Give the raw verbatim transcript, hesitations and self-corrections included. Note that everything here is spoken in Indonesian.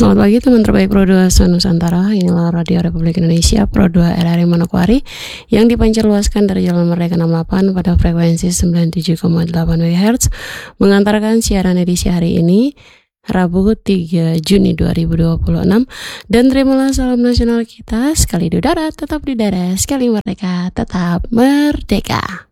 Selamat pagi teman terbaik Pro dua Nusantara. Inilah Radio Republik Indonesia Pro dua R R I Manokwari yang dipancar luaskan dari Jalan Merdeka enam puluh delapan pada frekuensi sembilan puluh tujuh koma delapan MHz, mengantarkan siaran edisi hari ini Rabu tiga Juni dua ribu dua puluh enam. Dan terimalah salam nasional kita, sekali di udara tetap di darat, sekali merdeka tetap merdeka.